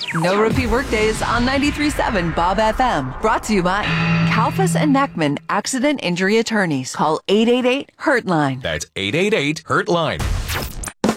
No repeat workdays on 93.7 Bob FM. Brought to you by Kalfas and Neckman Accident Injury Attorneys. Call 888-HURT-LINE. That's 888-HURT-LINE.